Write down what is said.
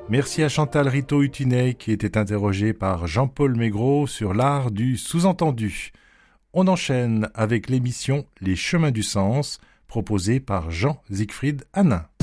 Merci à Chantal Rito-Hutiney qui était interrogée par Jean-Paul Maigret sur l'art du sous-entendu. On enchaîne avec l'émission Les Chemins du Sens, proposée par Jean-Siegfried Hanin.